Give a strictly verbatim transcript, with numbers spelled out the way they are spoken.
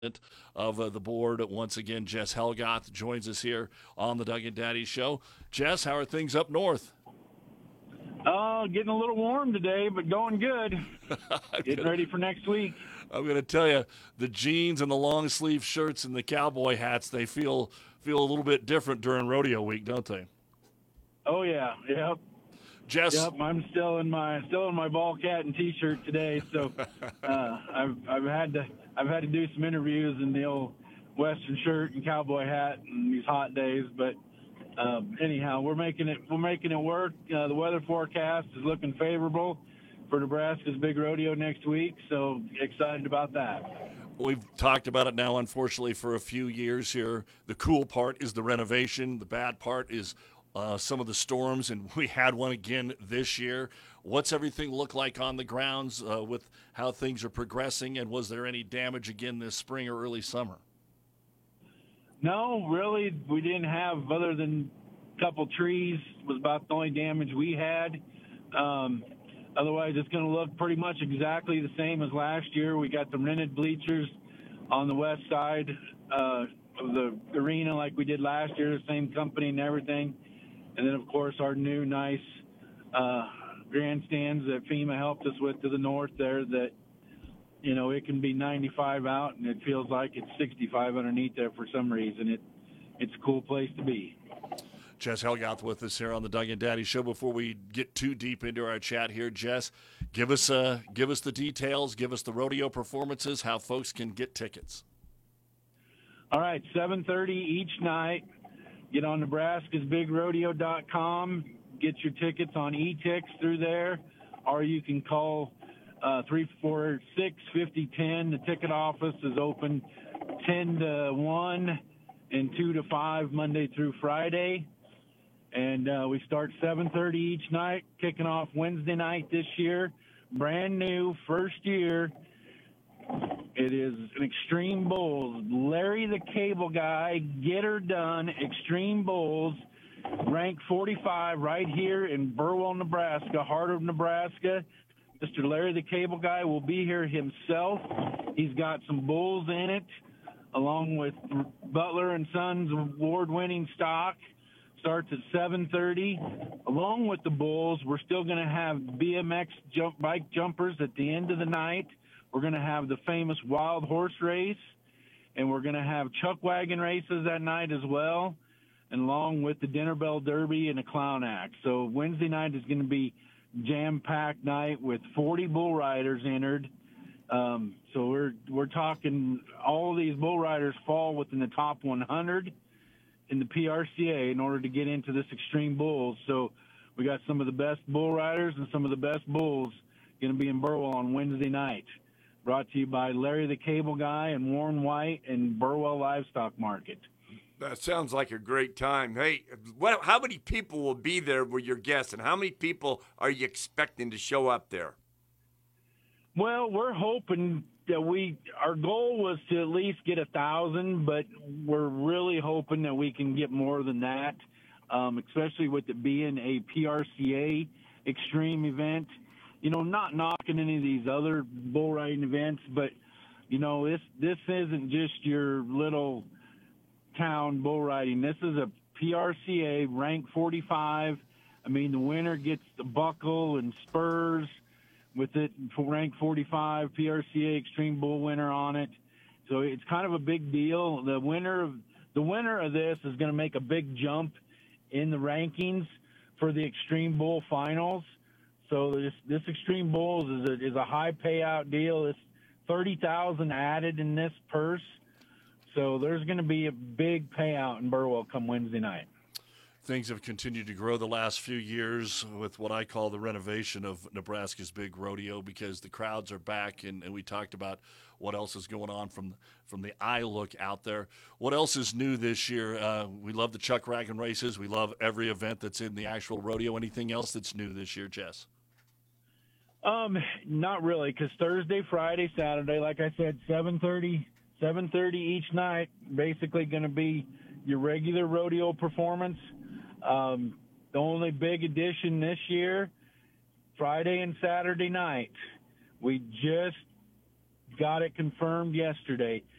of uh, the board once again. Jess Helgoth joins us here on the Doug and Daddy Show. Jess, how are things up north? Uh, getting a little warm today, but going good. Getting ready for next week. I'm going to tell you, the jeans and the long sleeve shirts and the cowboy hats, they feel feel a little bit different during rodeo week, don't they? Oh yeah, yep. Jess, yep. I'm still in my still in my ball cat and t-shirt today, so uh, I've I've had to I've had to do some interviews in the old western shirt and cowboy hat in these hot days, but um, anyhow, we're making it we're making it work. Uh, the weather forecast is looking favorable for Nebraska's big rodeo next week, so excited about that. We've talked about it now, unfortunately, for a few years here. The cool part is the renovation. The bad part is uh, some of the storms, and we had one again this year. What's everything look like on the grounds uh, with how things are progressing, and was there any damage again this spring or early summer? No, really, we didn't have, other than a couple trees, was about the only damage we had. Um, otherwise, it's going to look pretty much exactly the same as last year. We got the rented bleachers on the west side uh, of the arena like we did last year, the same company and everything. And then, of course, our new nice uh, grandstands that FEMA helped us with to the north there that, you know, it can be ninety-five out and it feels like it's sixty-five underneath there for some reason. It It's a cool place to be. Jess Helgoth with us here on the Doug and Daddy Show. Before we get too deep into our chat here, Jess, give us uh, give us the details, give us the rodeo performances, how folks can get tickets. All right, seven thirty each night. Get on Nebraska's Big Rodeo dot com. Get your tickets on e-tix through there, or you can call uh, three four six, five zero one zero. The ticket office is open ten to one and two to five Monday through Friday. And uh, we start seven thirty each night, kicking off Wednesday night this year. Brand new, first year. It is an Extreme Bulls. Larry the Cable Guy, get her done. Extreme Bulls, ranked forty-five right here in Burwell, Nebraska, heart of Nebraska. Mister Larry the Cable Guy will be here himself. He's got some bulls in it, along with Butler and Sons award-winning stock. Starts at seven thirty. Along with the bulls, we're still going to have B M X jump bike jumpers at the end of the night. We're going to have the famous wild horse race, and we're going to have chuck wagon races that night as well, and along with the dinner bell derby and a clown act. So Wednesday night is going to be jam-packed night with forty bull riders entered. Um, so we're we're talking all of these bull riders fall within the top one hundred in the P R C A in order to get into this Extreme Bulls. So we got some of the best bull riders and some of the best bulls going to be in Burwell on Wednesday night. Brought to you by Larry the Cable Guy and Warren White and Burwell Livestock Market. That sounds like a great time. Hey, what, how many people will be there with your guests, and how many people are you expecting to show up there? Well, we're hoping that we, our goal was to at least get a thousand, but we're really hoping that we can get more than that, um, especially with it being a P R C A extreme event. You know, not knocking any of these other bull riding events, but, you know, this this isn't just your little town bull riding. This is a P R C A rank forty-five. I mean, the winner gets the buckle and spurs with it for rank forty-five, P R C A Extreme Bull winner on it. So it's kind of a big deal. The winner of the winner of this is going to make a big jump in the rankings for the Extreme Bull finals. So this this Extreme Bulls is a, is a high payout deal. It's thirty thousand dollars added in this purse. So there's going to be a big payout in Burwell come Wednesday night. Things have continued to grow the last few years with what I call the renovation of Nebraska's Big Rodeo, because the crowds are back, and, and we talked about what else is going on from from the eye look out there. What else is new this year? Uh, we love the chuck wagon races. We love every event that's in the actual rodeo. Anything else that's new this year, Jess? Um, not really, because Thursday, Friday, Saturday, like I said, seven thirty, seven thirty each night, basically going to be your regular rodeo performance. Um, the only big addition this year, Friday and Saturday night. We just got it confirmed yesterday.